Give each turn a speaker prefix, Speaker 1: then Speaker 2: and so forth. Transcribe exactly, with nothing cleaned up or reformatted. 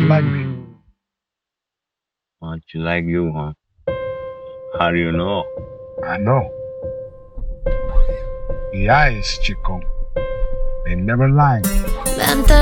Speaker 1: like me?
Speaker 2: Want you like you, huh? How do you know?
Speaker 1: I know. The eyes, chico. They never lie.